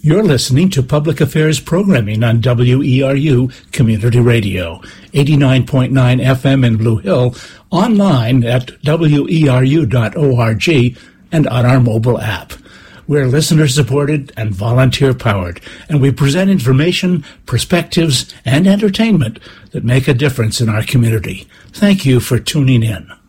You're listening to Public Affairs Programming on WERU Community Radio, 89.9 FM in Blue Hill, online at weru.org, and on our mobile app. We're listener-supported and volunteer-powered, and we present information, perspectives, and entertainment that make a difference in our community. Thank you for tuning in.